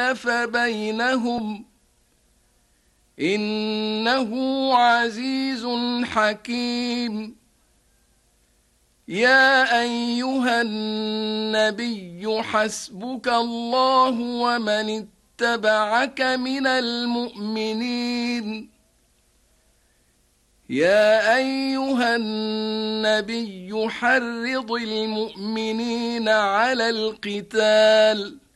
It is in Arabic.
فألف بينهم إنه عزيز حكيم. يا أيها النبي حسبك الله ومن اتبعك من المؤمنين. يا أيها النبي حرض المؤمنين على القتال